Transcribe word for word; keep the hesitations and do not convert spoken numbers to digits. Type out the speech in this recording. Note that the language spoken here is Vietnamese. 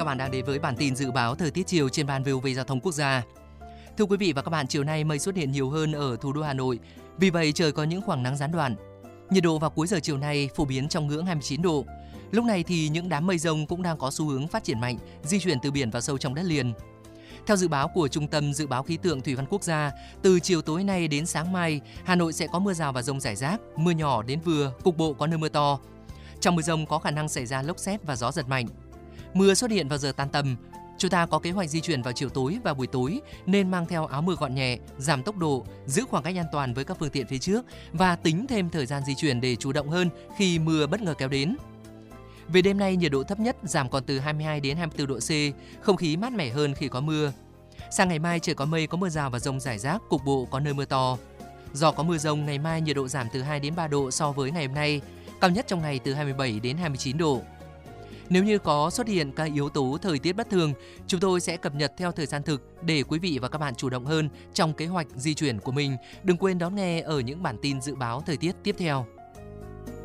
bạn đang đến với bản tin dự báo thời tiết chiều trên ban vê o vê Giao thông Quốc gia. Thưa quý vị và các bạn, chiều nay mây xuất hiện nhiều hơn ở thủ đô Hà Nội, vì vậy trời có những khoảng nắng gián đoạn. Nhiệt độ vào cuối giờ chiều nay phổ biến trong ngưỡng hai mươi chín độ. Lúc này thì những đám mây rông cũng đang có xu hướng phát triển mạnh, di chuyển từ biển vào sâu trong đất liền. Theo dự báo của Trung tâm Dự báo Khí tượng Thủy văn Quốc gia, từ chiều tối nay đến sáng mai, Hà Nội sẽ có mưa rào và dông rải rác, mưa nhỏ đến vừa, cục bộ có nơi mưa to. Trong mưa dông có khả năng xảy ra lốc sét và gió giật mạnh. Mưa xuất hiện vào giờ tan tầm. Chúng ta có kế hoạch di chuyển vào chiều tối và buổi tối nên mang theo áo mưa gọn nhẹ, giảm tốc độ, giữ khoảng cách an toàn với các phương tiện phía trước và tính thêm thời gian di chuyển để chủ động hơn khi mưa bất ngờ kéo đến. Về đêm nay, nhiệt độ thấp nhất giảm còn từ hai mươi hai đến hai mươi tư độ C, không khí mát mẻ hơn khi có mưa. Sang ngày mai trời có mây, có mưa rào và dông rải rác, cục bộ có nơi mưa to. Do có mưa dông, ngày mai nhiệt độ giảm từ hai đến ba độ so với ngày hôm nay, cao nhất trong ngày từ hai mươi bảy đến hai mươi chín độ. Nếu như có xuất hiện các yếu tố thời tiết bất thường, chúng tôi sẽ cập nhật theo thời gian thực để quý vị và các bạn chủ động hơn trong kế hoạch di chuyển của mình. Đừng quên đón nghe ở những bản tin dự báo thời tiết tiếp theo.